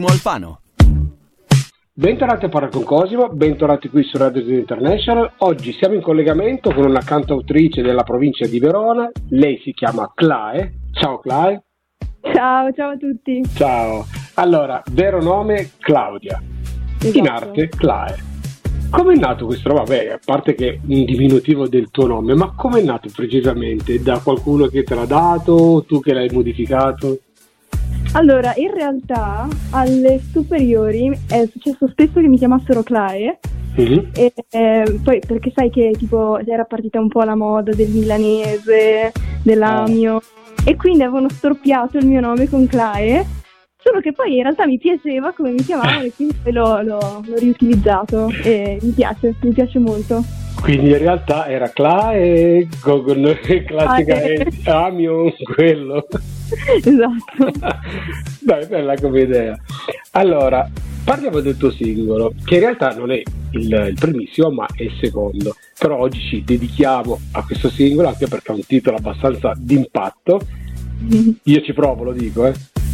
Alfano. Bentornati a Parlare con Cosimo, bentornati qui su Radio International. Oggi siamo in collegamento con una cantautrice della provincia di Verona. Lei si chiama Clae. Ciao Clae. Ciao a tutti. Ciao. Allora, vero nome Claudia, Esatto. in arte Clae. Come è nato questo? Vabbè, a parte che è un diminutivo del tuo nome, ma come è nato precisamente? Da qualcuno che te l'ha dato? Tu che l'hai modificato? Allora, in realtà alle superiori è successo spesso che mi chiamassero Clae, e poi perché sai che tipo era partita un po' la moda del milanese, dell'amio, e quindi avevano storpiato il mio nome con Clae, solo che poi in realtà mi piaceva come mi chiamavano e quindi poi l'ho riutilizzato e mi piace molto. Quindi in realtà era Clae, Gogon, classica Amio, quello. Esatto. Dai, bella come idea. Allora, parliamo del tuo singolo, che in realtà non è il primissimo, ma è il secondo. Però oggi ci dedichiamo a questo singolo, anche perché ha un titolo abbastanza d'impatto. Io ci provo, lo dico,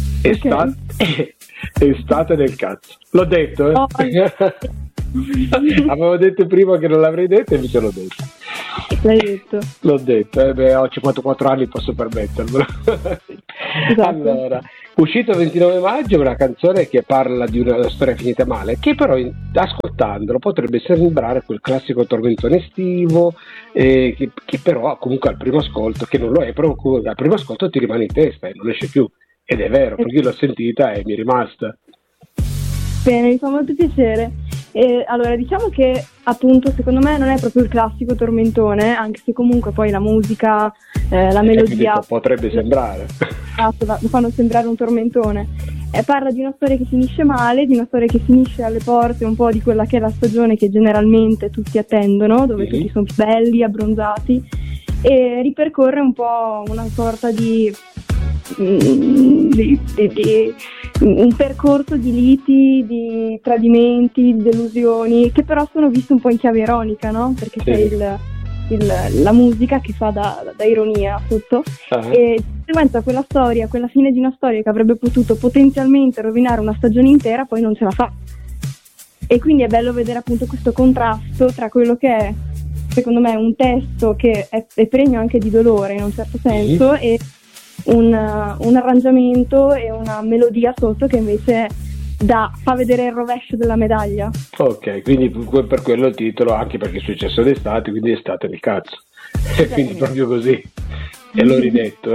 Estate del cazzo. L'ho detto, Oh. Avevo detto prima che non l'avrei detto e invece l'ho detto. L'hai detto. L'ho detto, ho 54 anni, posso permettermelo. Esatto. Allora, uscito il 29 maggio una canzone che parla di una storia finita male, che però ascoltandolo potrebbe sembrare quel classico tormentone estivo, che però comunque al primo ascolto, che non lo è, però al primo ascolto ti rimane in testa e non esce più. Ed è vero, perché io l'ho sentita e mi è rimasta. Bene, mi fa molto piacere. Allora, diciamo che appunto secondo me non è proprio il classico tormentone, anche se comunque poi la musica, la melodia potrebbe sembrare. Esatto, lo fanno sembrare un tormentone. Parla di una storia che finisce male, di una storia che finisce alle porte un po' di quella che è la stagione che generalmente tutti attendono, dove tutti sono più belli, abbronzati, e ripercorre un po' una sorta di un percorso di liti, di tradimenti, di delusioni, che però sono viste un po' in chiave ironica, no? Perché c'è la musica che fa da ironia sotto, e di conseguenza quella storia, quella fine di una storia che avrebbe potuto potenzialmente rovinare una stagione intera, poi non ce la fa. E quindi è bello vedere appunto questo contrasto tra quello che è, secondo me, un testo che è pregno anche di dolore in un certo senso, e un arrangiamento e una melodia sotto che invece fa vedere il rovescio della medaglia. Ok, quindi per quello il titolo, anche perché è successo d'estate, quindi estate del cazzo. E quindi proprio così. E l'ho ridetto,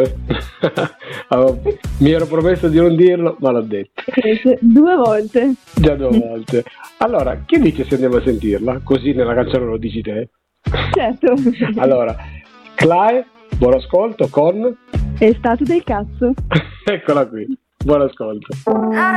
mi ero promesso di non dirlo, ma l'ho detto. 2 volte. Già 2 volte. Allora, che dici se andiamo a sentirla? Così nella canzone lo dici te? Certo. Allora, Clae, buon ascolto con Estate del cazzo. Eccola qui, buon ascolto.